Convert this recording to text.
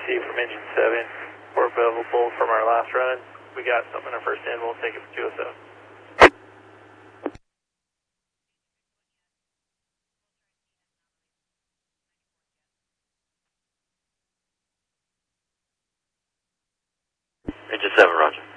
see from engine 7. We're available from our last run. We got something in our first end. We'll take it for 207. Engine 7, roger.